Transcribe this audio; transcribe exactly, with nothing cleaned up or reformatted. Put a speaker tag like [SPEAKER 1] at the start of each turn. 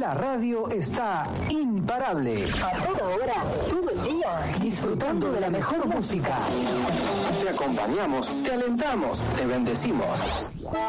[SPEAKER 1] La radio está imparable.
[SPEAKER 2] A toda hora, todo el día, disfrutando de la mejor música.
[SPEAKER 1] Te acompañamos, te alentamos, te bendecimos.